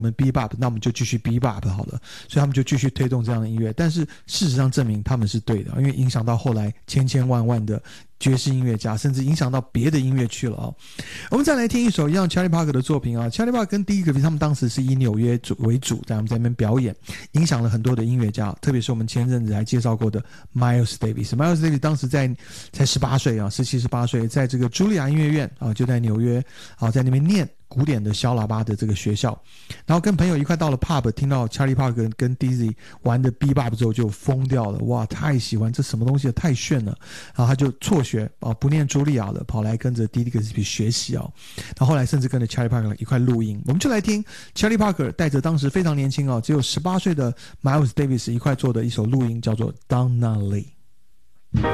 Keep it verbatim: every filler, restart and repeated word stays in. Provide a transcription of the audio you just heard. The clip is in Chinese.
我们 bebop， 那我们就继续 bebop 好了，所以他们就继续推动这样的音乐。但是事实上证明他们是对的，因为影响到后来千千万万的爵士音乐家，甚至影响到别的音乐去了啊。我们再来听一首一样 Charlie Parker 的作品啊 ，Charlie Parker 跟 Dizzy Gillespie 他们当时是以纽约为主，在他们在那边表演，影响了很多的音乐家，特别是我们前阵子还介绍过的 Miles Davis。Miles Davis 当时在才十八岁啊，十七十八岁，在这个茱莉亚音乐院啊，就在纽约啊，在那边念古典的小喇叭的这个学校，然后跟朋友一块到了 pub， 听到 Charlie Parker 跟 Dizzy 玩的 bebop 之后就疯掉了，哇，太喜欢，这什么东西太炫了，然后他就辍学啊，不念茱莉亚了，跑来跟着 Dizzy Gillespie 学习啊，然后后来甚至跟着 Charlie Parker 一块录音。我们就来听 Charlie Parker 带着当时非常年轻啊，只有十八岁的 Miles Davis 一块做的一首录音，叫做 Donna Lee。